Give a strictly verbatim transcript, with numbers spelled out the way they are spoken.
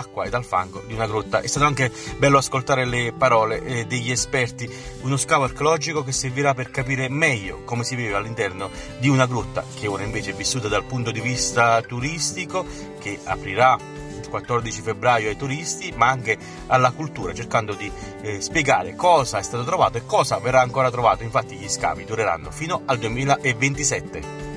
dall'acqua e dal fango di una grotta. È stato anche bello ascoltare le parole eh, degli esperti, uno scavo archeologico che servirà per capire meglio come si vive all'interno di una grotta che ora invece è vissuta dal punto di vista turistico, che aprirà il quattordici febbraio ai turisti, ma anche alla cultura, cercando di eh, spiegare cosa è stato trovato e cosa verrà ancora trovato. Infatti gli scavi dureranno fino al duemilaventisette.